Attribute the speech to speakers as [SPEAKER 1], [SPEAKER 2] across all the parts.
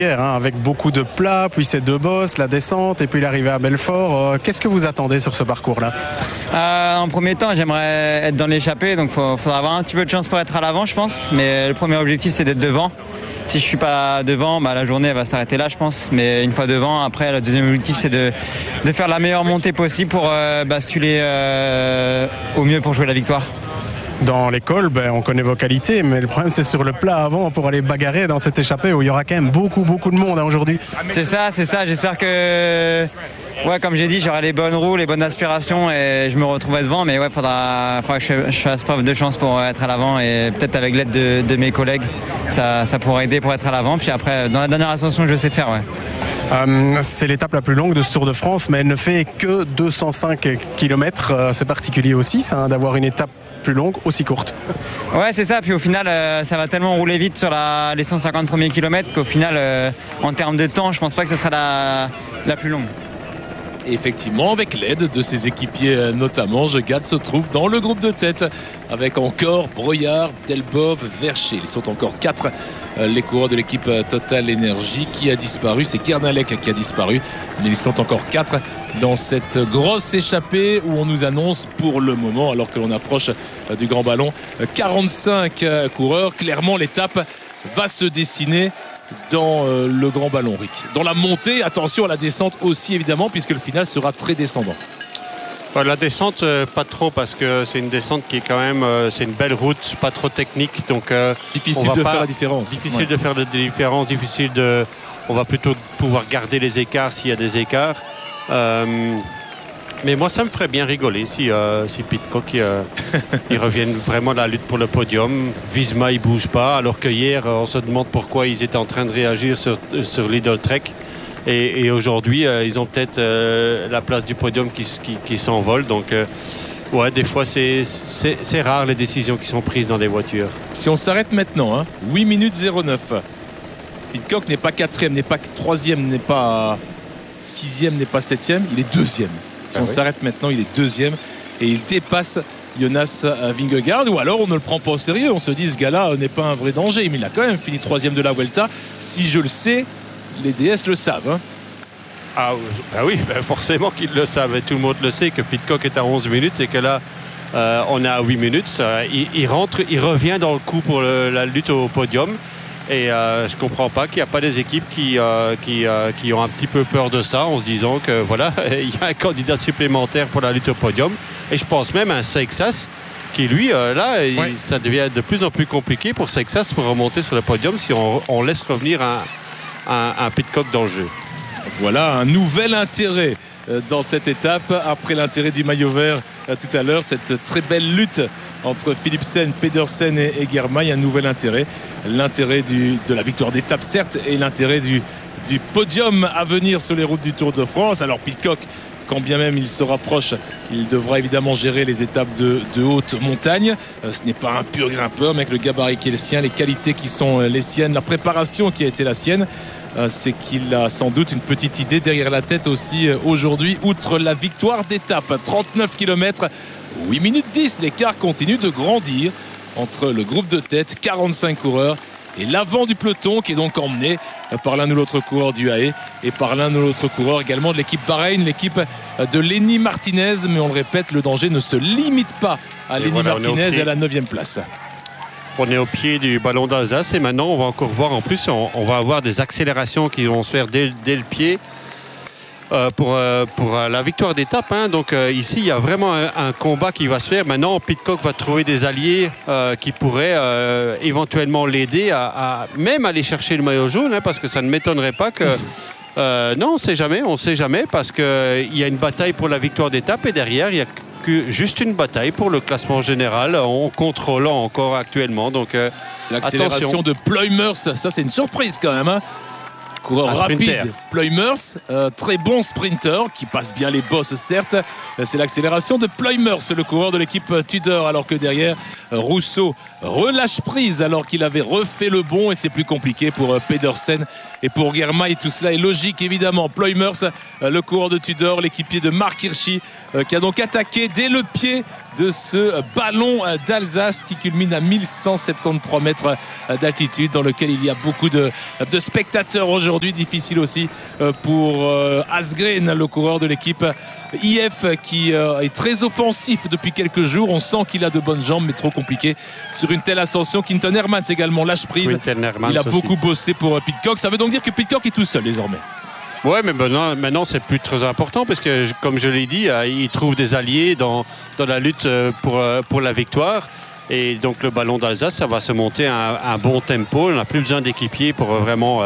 [SPEAKER 1] avec beaucoup de plats, puis ces 2 bosses, la descente et puis l'arrivée à Belfort. Qu'est-ce que vous attendez sur ce parcours-là?
[SPEAKER 2] En premier temps, j'aimerais être dans l'échappée, donc il faudra avoir un petit peu de chance pour être à l'avant, je pense. Mais le premier objectif, c'est d'être devant. Si je ne suis pas devant, la journée elle va s'arrêter là, je pense. Mais une fois devant, après, le deuxième objectif, c'est de faire la meilleure montée possible pour basculer au mieux pour jouer la victoire.
[SPEAKER 1] Dans l'école, on connaît vos qualités, mais le problème c'est sur le plat avant pour aller bagarrer dans cette échappée où il y aura quand même beaucoup de monde aujourd'hui.
[SPEAKER 2] C'est ça. J'espère que, comme j'ai dit, j'aurai les bonnes roues, les bonnes aspirations et je me retrouverai devant. Mais faudra que je fasse preuve de chance pour être à l'avant et peut-être avec l'aide de mes collègues, ça pourrait aider pour être à l'avant. Puis après, dans la dernière ascension, je sais faire.
[SPEAKER 1] C'est l'étape la plus longue de ce Tour de France, mais elle ne fait que 205 km. C'est particulier aussi, ça, d'avoir une étape plus longue, aussi courte.
[SPEAKER 2] Ouais, c'est ça. Puis au final, ça va tellement rouler vite sur les 150 premiers kilomètres qu'au final, en termes de temps, je pense pas que ce sera la plus longue.
[SPEAKER 3] Et effectivement, avec l'aide de ses équipiers notamment, Jegad se trouve dans le groupe de tête avec encore Broyard, Delbov, Vercher. Ils sont encore 4 les coureurs de l'équipe Total Energy. Qui a disparu? C'est Kernalek qui a disparu, mais ils sont encore 4 dans cette grosse échappée où on nous annonce pour le moment, alors que l'on approche du Grand Ballon, 45 coureurs. Clairement, l'étape va se dessiner dans le Grand Ballon, Rick. Dans la montée, attention à la descente aussi évidemment, puisque le final sera très descendant.
[SPEAKER 4] La descente, pas trop, parce que c'est une descente qui est quand même, c'est une belle route, pas trop technique, donc
[SPEAKER 3] difficile de faire la différence.
[SPEAKER 4] Difficile de faire la différence, on va plutôt pouvoir garder les écarts s'il y a des écarts. Mais moi, ça me ferait bien rigoler si Pidcock il revienne vraiment à la lutte pour le podium. Visma, il bouge pas, alors que hier, on se demande pourquoi ils étaient en train de réagir sur Lidl Trek. Et aujourd'hui, ils ont peut-être la place du podium qui s'envole. Donc, des fois, c'est rare les décisions qui sont prises dans des voitures.
[SPEAKER 3] Si on s'arrête maintenant, 8 minutes 09. Pidcock n'est pas 4e, n'est pas 3e, n'est pas 6e, n'est pas 7e, il est 2e. Si on s'arrête maintenant, il est 2e et il dépasse Jonas Vingegaard. Ou alors on ne le prend pas au sérieux, on se dit ce gars-là n'est pas un vrai danger, mais il a quand même fini 3e de la Vuelta. Si je le sais, les DS le savent.
[SPEAKER 4] Oui, forcément qu'ils le savent. Et tout le monde le sait que Pidcock est à 11 minutes et que là, on est à 8 minutes. Il rentre, il revient dans le coup pour la lutte au podium. Et je ne comprends pas qu'il n'y a pas des équipes qui ont un petit peu peur de ça, en se disant que voilà, il y a un candidat supplémentaire pour la lutte au podium. Et je pense même à un Seixas qui, lui, ça devient de plus en plus compliqué pour Seixas pour remonter sur le podium si on laisse revenir un Pidcock dans le jeu.
[SPEAKER 3] Voilà un nouvel intérêt dans cette étape, après l'intérêt du maillot vert tout à l'heure, cette très belle lutte entre Philipsen, Pedersen et Girmay. Un nouvel intérêt, l'intérêt de la victoire d'étape certes, et l'intérêt du podium à venir sur les routes du Tour de France. Alors Pidcock, quand bien même il se rapproche, il devra évidemment gérer les étapes de haute montagne. Ce n'est pas un pur grimpeur, mais avec le gabarit qui est le sien, les qualités qui sont les siennes, la préparation qui a été la sienne, c'est qu'il a sans doute une petite idée derrière la tête aussi aujourd'hui, outre la victoire d'étape. 39 km, 8 minutes 10, l'écart continue de grandir entre le groupe de tête, 45 coureurs, et l'avant du peloton qui est donc emmené par l'un ou l'autre coureur du AE et par l'un ou l'autre coureur également de l'équipe Bahreïn, l'équipe de Lenny Martinez. Mais on le répète, le danger ne se limite pas à Lenny Martinez et à la 9e place.
[SPEAKER 4] On est au pied du ballon d'Alsace et maintenant on va encore voir, en plus on va avoir des accélérations qui vont se faire dès le pied pour la victoire d'étape. Donc ici il y a vraiment un combat qui va se faire. Maintenant Pidcock va trouver des alliés qui pourraient éventuellement l'aider à même aller chercher le maillot jaune, parce que ça ne m'étonnerait pas que non, on sait jamais parce qu'il y a une bataille pour la victoire d'étape et derrière il y a juste une bataille pour le classement général en contrôlant encore actuellement. Donc
[SPEAKER 3] l'accélération de Pluymers, ça c'est une surprise quand même. Coureur rapide, Pluymers, très bon sprinter qui passe bien les bosses certes. C'est l'accélération de Pluymers, le coureur de l'équipe Tudor, alors que derrière Rousseau relâche prise alors qu'il avait refait le bond et c'est plus compliqué pour Pedersen et pour Girmay. Tout cela est logique évidemment. Pluymers, le coureur de Tudor, l'équipier de Mark Hirschi, qui a donc attaqué dès le pied de ce ballon d'Alsace qui culmine à 1173 mètres d'altitude, dans lequel il y a beaucoup de spectateurs aujourd'hui. Difficile aussi pour Asgreen, le coureur de l'équipe IF, qui est très offensif depuis quelques jours. On sent qu'il a de bonnes jambes, mais trop compliqué sur une telle ascension. Quinton Hermans également lâche prise. Il a beaucoup bossé pour Pidcock. Ça veut donc dire que Pidcock est tout seul désormais.
[SPEAKER 4] Oui, mais maintenant c'est plus très important parce que, comme je l'ai dit, il trouve des alliés dans la lutte pour la victoire. Et donc le ballon d'Alsace, ça va se monter à un bon tempo. On n'a plus besoin d'équipiers pour vraiment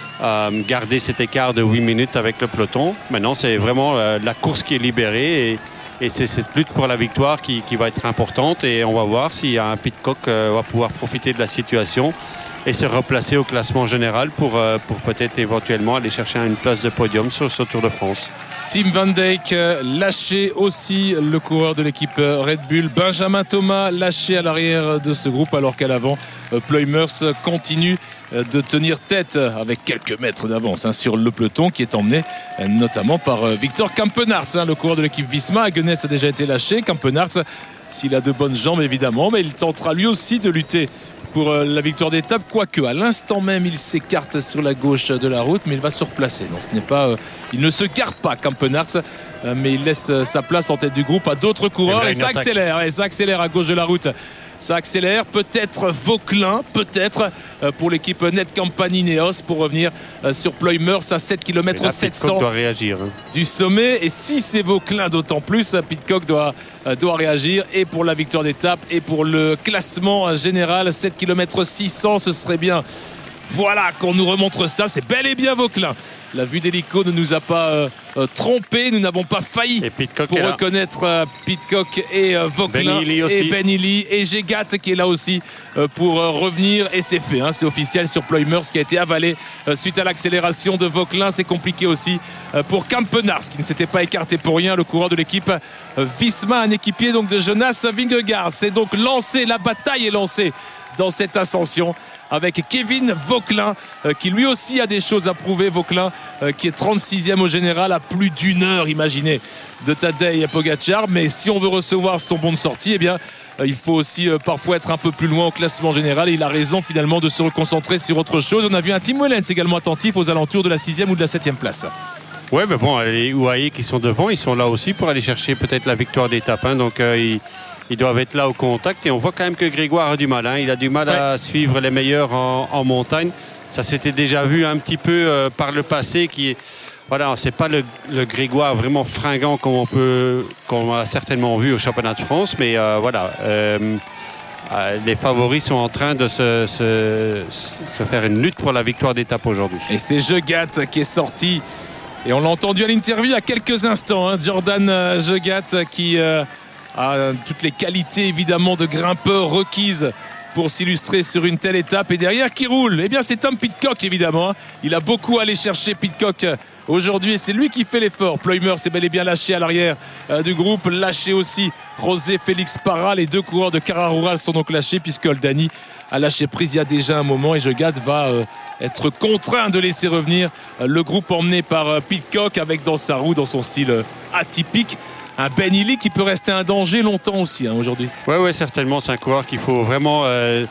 [SPEAKER 4] garder cet écart de 8 minutes avec le peloton. Maintenant, c'est vraiment la course qui est libérée et c'est cette lutte pour la victoire qui va être importante. Et on va voir si un Pidcock va pouvoir profiter de la situation et se replacer au classement général pour peut-être éventuellement aller chercher une place de podium sur ce Tour de France.
[SPEAKER 3] Tim Van Dijk lâché aussi, le coureur de l'équipe Red Bull. Benjamin Thomas lâché à l'arrière de ce groupe, alors qu'à l'avant, Pluymers continue de tenir tête avec quelques mètres d'avance sur le peloton, qui est emmené notamment par Victor Kampenaerts, le coureur de l'équipe Visma. Hagenès a déjà été lâché. Kampenaerts, s'il a de bonnes jambes évidemment, mais il tentera lui aussi de lutter pour la victoire d'étape, quoique à l'instant même il s'écarte sur la gauche de la route, mais il va se replacer. Non, ce n'est pas, il ne se gare pas, Kampenaerts, mais il laisse sa place en tête du groupe à d'autres coureurs et ça accélère, à gauche de la route. Ça accélère, peut-être Vauquelin, peut-être pour l'équipe Netcampany Ineos, pour revenir sur Pluymers à 7 km 700
[SPEAKER 4] doit réagir,
[SPEAKER 3] du sommet. Et si c'est Vauquelin, d'autant plus, Pidcock doit réagir, et pour la victoire d'étape et pour le classement général. 7 km 600, ce serait bien. Voilà qu'on nous remontre ça, c'est bel et bien Vauquelin. La vue d'hélico ne nous a pas trompé, nous n'avons pas failli pour reconnaître Pidcock et Vauquelin et Ben Illy et Gegat qui est là aussi pour revenir, et c'est fait, c'est officiel sur Pluymers qui a été avalé suite à l'accélération de Vauquelin. C'est compliqué aussi pour Kampenaerts qui ne s'était pas écarté pour rien, le coureur de l'équipe Visma, un équipier donc de Jonas Vingegaard. C'est donc lancé, la bataille est lancée dans cette ascension avec Kevin Vauquelin qui lui aussi a des choses à prouver. Vauquelin qui est 36e au général à plus d'une heure, imaginez, de Tadej Pogacar. Mais si on veut recevoir son bon de sortie, eh bien il faut aussi parfois être un peu plus loin au classement général, et il a raison finalement de se reconcentrer sur autre chose. On a vu un Tim Wellens également attentif aux alentours de la 6e ou de la 7e place.
[SPEAKER 4] Ouais, mais bon, les UAE qui sont devant, ils sont là aussi pour aller chercher peut-être la victoire d'étape, donc ils doivent être là au contact, et on voit quand même que Grégoire a du mal. Il a du mal à suivre les meilleurs en montagne. Ça s'était déjà vu un petit peu par le passé. Voilà, c'est pas le Grégoire vraiment fringant qu'on a certainement vu au championnat de France, mais voilà. Les favoris sont en train de se faire une lutte pour la victoire d'étape aujourd'hui.
[SPEAKER 3] Et c'est Gegat qui est sorti. Et on l'a entendu à l'interview il y a quelques instants. Jordan Gegat qui a toutes les qualités évidemment de grimpeur requises pour s'illustrer sur une telle étape. Et derrière qui roule, eh bien c'est Tom Pidcock évidemment. Il a beaucoup à aller chercher Pidcock aujourd'hui, et c'est lui qui fait l'effort. Pluymers s'est bel et bien lâché à l'arrière du groupe, lâché aussi José Félix Parra. Les deux coureurs de Cara Rural sont donc lâchés, puisque Oldani a lâché prise il y a déjà un moment, et Gegat va être contraint de laisser revenir le groupe emmené par Pidcock, avec dans sa roue, dans son style atypique, un Ben Illy qui peut rester un danger longtemps aussi aujourd'hui.
[SPEAKER 4] Oui, certainement. C'est un coureur qu'il faut vraiment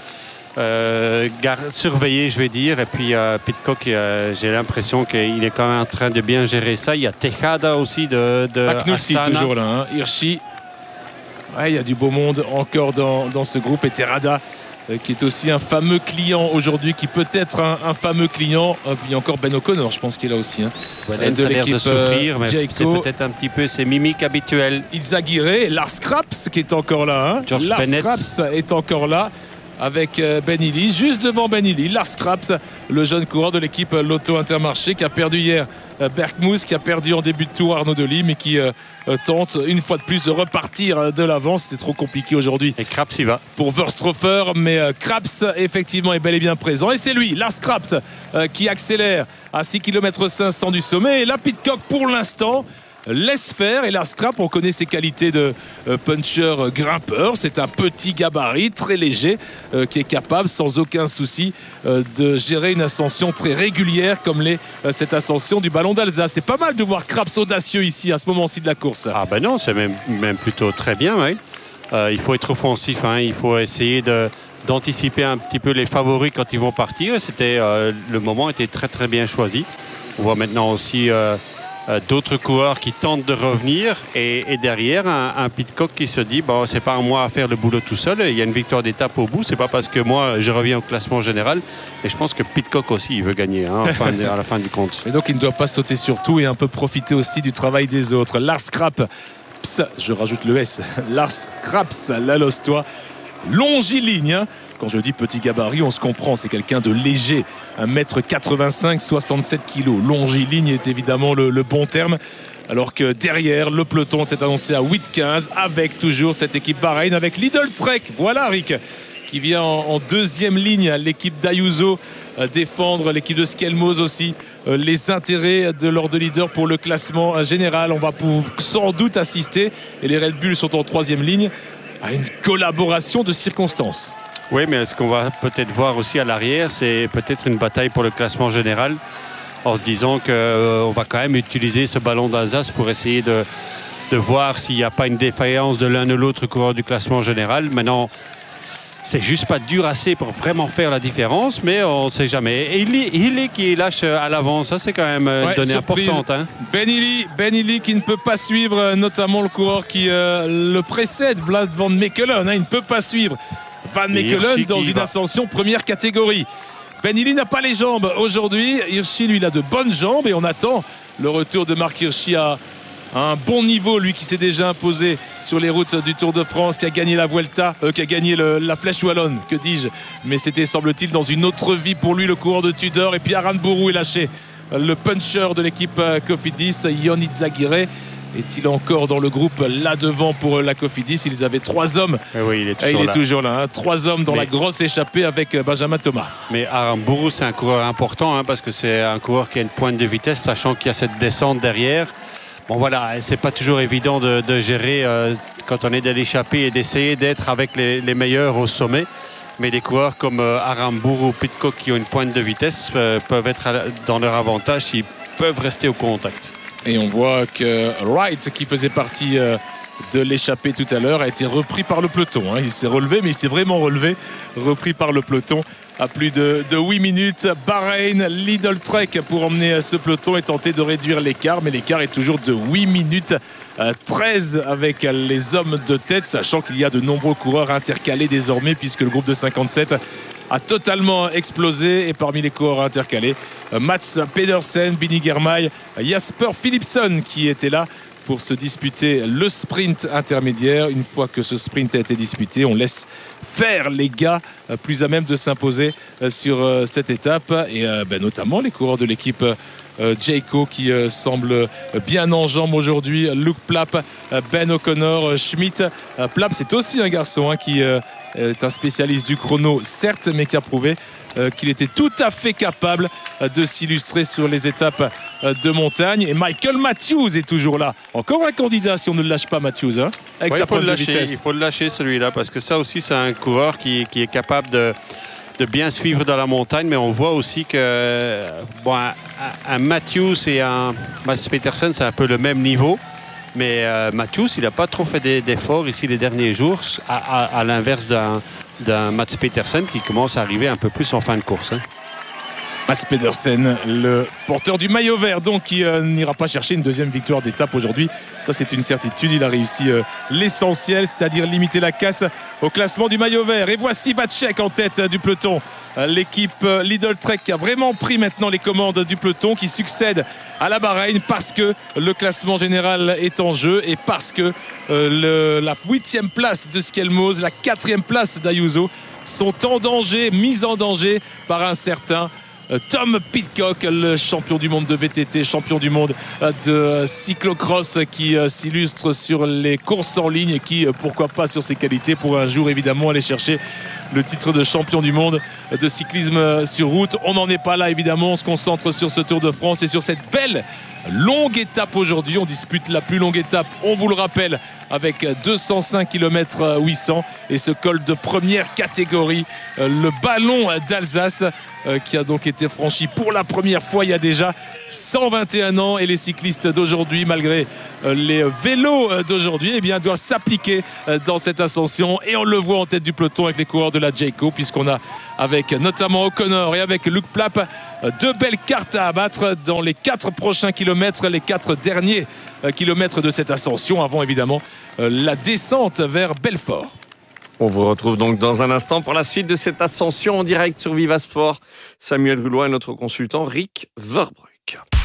[SPEAKER 4] surveiller, je vais dire. Et puis Pidcock, j'ai l'impression qu'il est quand même en train de bien gérer ça. Il y a Tejada aussi de
[SPEAKER 3] Astana. Toujours là, Hirschi. Ouais, il y a du beau monde encore dans ce groupe. Et Terrada qui est aussi un fameux client aujourd'hui, qui peut être un fameux client. Il y a encore Ben O'Connor, je pense qu'il est là aussi.
[SPEAKER 4] De l'équipe de souffrir, mais c'est peut-être un petit peu ses mimiques habituelles.
[SPEAKER 3] Izaguirre, Lars Kraps qui est encore là. Lars Kraps est encore là avec Ben Illy, juste devant Ben Illy. Lars Kraps, le jeune coureur de l'équipe Lotto Intermarché, qui a perdu hier Berkmoes, qui a perdu en début de tour Arnaud Delis, mais qui tente une fois de plus de repartir de l'avant. C'était trop compliqué aujourd'hui.
[SPEAKER 4] Et Kraps y va.
[SPEAKER 3] Pour Verstroffer, mais Kraps effectivement est bel et bien présent. Et c'est lui, Lars Kraps, qui accélère à 6 km 500 du sommet. Et là, Pidcock, pour l'instant, laisse faire. Et Lars Kraps, on connaît ses qualités de puncher grimpeur. C'est un petit gabarit très léger qui est capable sans aucun souci de gérer une ascension très régulière comme l'est cette ascension du Ballon d'Alsace. C'est pas mal de voir Kraps audacieux ici à ce moment-ci de la course.
[SPEAKER 4] Ah ben non, c'est même plutôt très bien, oui. il faut être offensif, hein. Il faut essayer d'anticiper un petit peu les favoris quand ils vont partir. Le moment était très très bien choisi. On voit maintenant aussi d'autres coureurs qui tentent de revenir et derrière un Pidcock qui se dit bon, c'est pas à moi à faire le boulot tout seul, il y a une victoire d'étape au bout, c'est pas parce que moi je reviens au classement général, et je pense que Pidcock aussi il veut gagner hein, à la fin du compte.
[SPEAKER 3] Et donc il ne doit pas sauter sur tout et un peu profiter aussi du travail des autres. Lars Kraps, je rajoute le S, Lars Kraps, la Lostois, longiligne, hein. Quand je dis petit gabarit, on se comprend, c'est quelqu'un de léger, 1m85, 67 kg. Longiligne est évidemment le bon terme. Alors que derrière, le peloton est annoncé à 8,15 avec toujours cette équipe Bahreïn, avec Lidl Trek. Voilà Rick, qui vient en deuxième ligne, l'équipe d'Ayuso défendre, l'équipe de Skelmos aussi, les intérêts de leurs deux leaders pour le classement général. On va sans doute assister, et les Red Bull sont en troisième ligne, à une collaboration de circonstances.
[SPEAKER 4] Oui, mais ce qu'on va peut-être voir aussi à l'arrière, c'est peut-être une bataille pour le classement général, en se disant qu'on va quand même utiliser ce ballon d'Alsace pour essayer de voir s'il n'y a pas une défaillance de l'un ou l'autre coureur du classement général. Maintenant, c'est juste pas dur assez pour vraiment faire la différence, mais on ne sait jamais. Et Hilly qui lâche à l'avant, ça c'est quand même une donnée importante. Hein.
[SPEAKER 3] Ben Hilly qui ne peut pas suivre, notamment le coureur qui le précède, Vlad Van Mechelen, hein, il ne peut pas suivre Van Mechelen dans une ascension première catégorie. Ben Hilly n'a pas les jambes aujourd'hui. Hirschi, lui, il a de bonnes jambes et on attend le retour de Marc Hirschi à un bon niveau, lui qui s'est déjà imposé sur les routes du Tour de France, qui a gagné la Vuelta, qui a gagné la Flèche Wallonne, que dis-je, mais c'était semble-t-il dans une autre vie pour lui, le coureur de Tudor. Et puis Aranburu est lâché, le puncher de l'équipe Cofidis, Ion Izagirre. Est-il encore dans le groupe là devant pour la Cofidis? Ils avaient 3 hommes.
[SPEAKER 4] Et oui, il est
[SPEAKER 3] toujours là. Hein. 3 hommes dans la grosse échappée avec Benjamin Thomas.
[SPEAKER 4] Mais Aranburu, c'est un coureur important hein, parce que c'est un coureur qui a une pointe de vitesse, sachant qu'il y a cette descente derrière. Bon voilà, c'est pas toujours évident de gérer quand on est dans l'échappée et d'essayer d'être avec les meilleurs au sommet. Mais des coureurs comme Aranburu ou Pidcock qui ont une pointe de vitesse peuvent être dans leur avantage s'ils peuvent rester au contact.
[SPEAKER 3] Et on voit que Wright, qui faisait partie de l'échappée tout à l'heure, a été repris par le peloton. Hein. Il s'est relevé, mais il s'est vraiment relevé. Repris par le peloton à plus de 8 minutes. Bahreïn, Lidl Trek pour emmener ce peloton et tenter de réduire l'écart. Mais l'écart est toujours de 8 minutes 13 avec les hommes de tête, sachant qu'il y a de nombreux coureurs intercalés désormais, puisque le groupe de 57 a totalement explosé. Et parmi les coureurs intercalés, Mats Pedersen, Bini Girmay, Jasper Philipsen qui était là pour se disputer le sprint intermédiaire. Une fois que ce sprint a été disputé, on laisse faire les gars plus à même de s'imposer sur cette étape. Et notamment les coureurs de l'équipe Jayco qui semble bien en jambes aujourd'hui. Luke Plapp, Ben O'Connor, Schmidt. Plapp, c'est aussi un garçon qui est un spécialiste du chrono, certes, mais qui a prouvé qu'il était tout à fait capable de s'illustrer sur les étapes de montagne. Et Michael Matthews est toujours là. Encore un candidat si on ne le lâche pas, Matthews, hein, avec sa pointe de vitesse. Il
[SPEAKER 4] faut le lâcher celui-là, parce que ça aussi c'est un coureur qui est capable de bien suivre dans la montagne, mais on voit aussi que un Matthews et un Mats Pedersen, c'est un peu le même niveau. Mais Matthews, il n'a pas trop fait d'efforts ici les derniers jours, à l'inverse d'un Mats Pedersen qui commence à arriver un peu plus en fin de course. Hein.
[SPEAKER 3] Mats Pedersen, le porteur du maillot vert, donc qui n'ira pas chercher une deuxième victoire d'étape aujourd'hui. Ça, c'est une certitude. Il a réussi l'essentiel, c'est-à-dire limiter la casse au classement du maillot vert. Et voici Vacek en tête du peloton. L'équipe Lidl Trek qui a vraiment pris maintenant les commandes du peloton, qui succède à la Bahreïn parce que le classement général est en jeu et parce que la 8e place de Skelmos, la 4e place d'Ayuso sont en danger, mises en danger par un certain Tom Pidcock, le champion du monde de VTT, champion du monde de cyclocross, qui s'illustre sur les courses en ligne et qui, pourquoi pas, sur ses qualités pour un jour évidemment aller chercher le titre de champion du monde de cyclisme sur route. On n'en est pas là évidemment, on se concentre sur ce Tour de France et sur cette belle longue étape aujourd'hui. On dispute la plus longue étape, on vous le rappelle, avec 205 km 800 et ce col de première catégorie, le ballon d'Alsace qui a donc été franchi pour la première fois il y a déjà 121 ans, et les cyclistes d'aujourd'hui, malgré les vélos d'aujourd'hui, eh bien, doivent s'appliquer dans cette ascension, et on le voit en tête du peloton avec les coureurs de la Jayco, puisqu'on a avec notamment O'Connor et avec Luke Plapp deux belles cartes à abattre dans les 4 prochains kilomètres, les 4 derniers kilomètres de cette ascension, avant évidemment la descente vers Belfort.
[SPEAKER 5] On vous retrouve donc dans un instant pour la suite de cette ascension en direct sur Viva Sport. Samuel Rulois et notre consultant Rick Verbrugge.